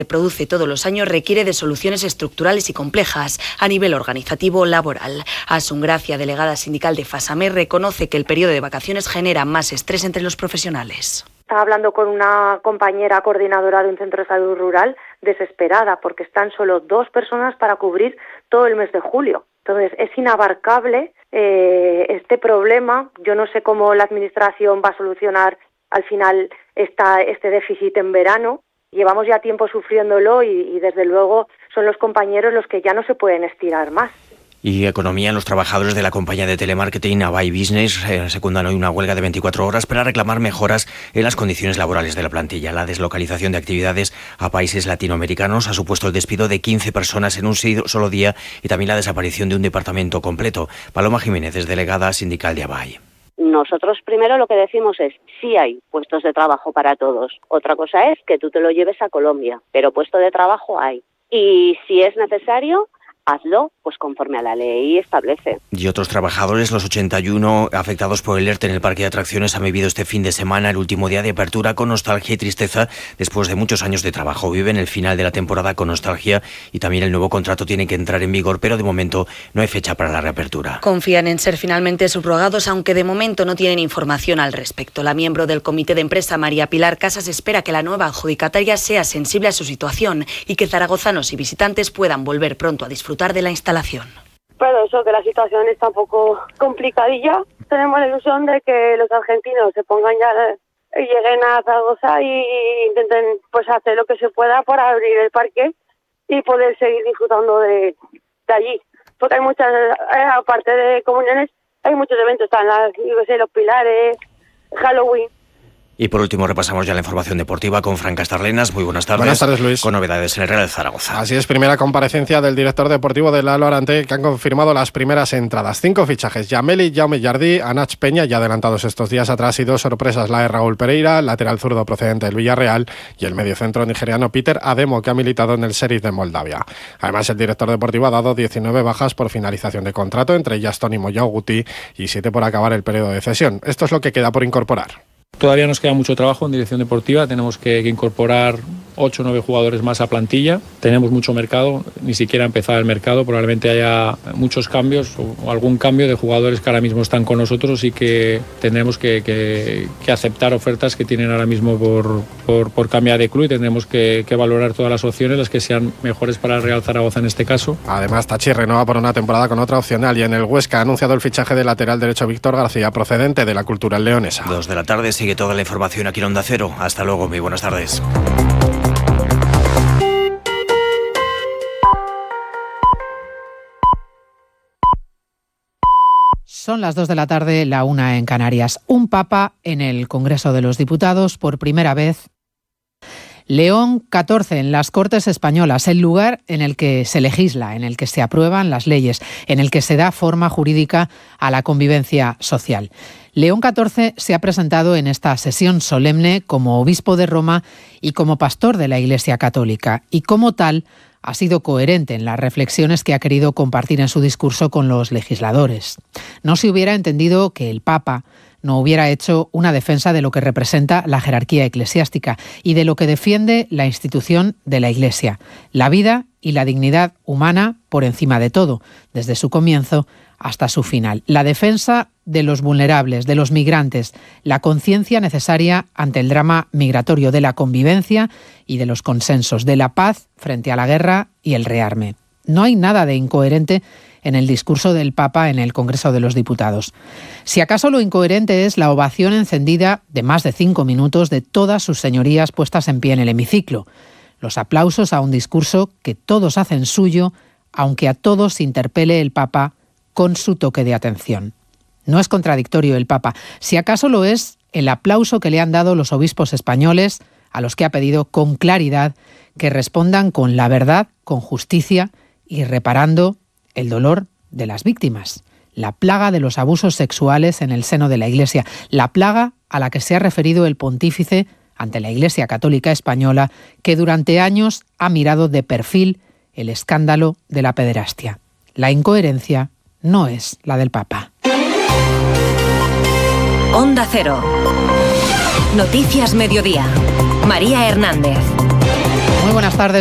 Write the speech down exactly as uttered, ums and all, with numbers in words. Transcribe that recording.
se produce todos los años requiere de soluciones estructurales y complejas a nivel organizativo laboral. Asun Gracia, delegada sindical de FASAME, reconoce que el periodo de vacaciones genera más estrés entre los profesionales. Estaba hablando con una compañera coordinadora de un centro de salud rural desesperada porque están solo dos personas para cubrir todo el mes de julio. Entonces es inabarcable eh, este problema. Yo no sé cómo la administración va a solucionar al final esta, este déficit en verano. Llevamos ya tiempo sufriéndolo y, y desde luego son los compañeros los que ya no se pueden estirar más. Y economía, los trabajadores de la compañía de telemarketing Avay Business eh, secundan hoy una huelga de veinticuatro horas para reclamar mejoras en las condiciones laborales de la plantilla. La deslocalización de actividades a países latinoamericanos ha supuesto el despido de quince personas en un solo día y también la desaparición de un departamento completo. Paloma Jiménez es delegada sindical de Avay. Nosotros primero lo que decimos es, sí hay puestos de trabajo para todos. Otra cosa es que tú te lo lleves a Colombia, pero puesto de trabajo hay. Y si es necesario, hazlo pues conforme a la ley establece. Y otros trabajadores, los ochenta y uno afectados por el ERTE en el parque de atracciones, han vivido este fin de semana el último día de apertura con nostalgia y tristeza después de muchos años de trabajo. Viven el final de la temporada con nostalgia y también el nuevo contrato tiene que entrar en vigor, pero de momento no hay fecha para la reapertura. Confían en ser finalmente subrogados, aunque de momento no tienen información al respecto. La miembro del comité de empresa, María Pilar Casas, espera que la nueva adjudicataria sea sensible a su situación y que zaragozanos y visitantes puedan volver pronto a disfrutar de la instalación. Pero eso, que la situación está un poco complicadilla. Tenemos la ilusión de que los argentinos se pongan ya, lleguen a Zaragoza y intenten pues hacer lo que se pueda para abrir el parque y poder seguir disfrutando de, de allí. Porque hay muchas, aparte de comuniones, hay muchos eventos, están las, yo sé, los pilares, Halloween. Y por último repasamos ya la información deportiva con Fran Castarlenas. Muy buenas tardes. Buenas tardes, Luis. Con novedades en el Real Zaragoza. Así es, primera comparecencia del director deportivo del Lalo Arante, que han confirmado las primeras entradas. Cinco fichajes: Yameli, Jaume Jardí, Anach Peña, ya adelantados estos días atrás, y dos sorpresas: la de Raúl Pereira, lateral zurdo procedente del Villarreal, y el mediocentro nigeriano Peter Ademo, que ha militado en el Sheriff de Moldavia. Además, el director deportivo ha dado diecinueve bajas por finalización de contrato, entre ellas Toni Moyao Guti, y siete por acabar el periodo de cesión. Esto es lo que queda por incorporar. Todavía nos queda mucho trabajo en dirección deportiva, tenemos que, que incorporar ocho o nueve jugadores más a plantilla, tenemos mucho mercado, ni siquiera ha empezado el mercado, probablemente haya muchos cambios o, o algún cambio de jugadores que ahora mismo están con nosotros y que tendremos que, que, que aceptar ofertas que tienen ahora mismo por, por, por cambiar de club y tendremos que, que valorar todas las opciones, las que sean mejores para el Real Zaragoza en este caso. Además, Tachi renueva por una temporada con otra opcional y en el Huesca ha anunciado el fichaje del lateral derecho Víctor García, procedente de la Cultural Leonesa. Dos de la tarde, sigue toda la información aquí en Onda Cero. Hasta luego, muy buenas tardes. Son las dos de la tarde, la una en Canarias. Un papa en el Congreso de los Diputados por primera vez. León catorce en las Cortes Españolas, el lugar en el que se legisla, en el que se aprueban las leyes, en el que se da forma jurídica a la convivencia social. León catorce se ha presentado en esta sesión solemne como obispo de Roma y como pastor de la Iglesia Católica, y como tal ha sido coherente en las reflexiones que ha querido compartir en su discurso con los legisladores. No se hubiera entendido que el Papa no hubiera hecho una defensa de lo que representa la jerarquía eclesiástica y de lo que defiende la institución de la Iglesia, la vida y la dignidad humana por encima de todo, desde su comienzo hasta su final. La defensa de los vulnerables, de los migrantes, la conciencia necesaria ante el drama migratorio, de la convivencia y de los consensos, de la paz frente a la guerra y el rearme. No hay nada de incoherente en el discurso del Papa en el Congreso de los Diputados. Si acaso lo incoherente es la ovación encendida de más de cinco minutos de todas sus señorías puestas en pie en el hemiciclo, los aplausos a un discurso que todos hacen suyo, aunque a todos interpele el Papa con su toque de atención. No es contradictorio el Papa, si acaso lo es el aplauso que le han dado los obispos españoles, a los que ha pedido con claridad que respondan con la verdad, con justicia y reparando el dolor de las víctimas, la plaga de los abusos sexuales en el seno de la Iglesia, la plaga a la que se ha referido el pontífice ante la Iglesia Católica Española, que durante años ha mirado de perfil el escándalo de la pederastia. La incoherencia no es la del Papa. Onda Cero. Noticias Mediodía. María Hernández. Muy Muy buenas tardes.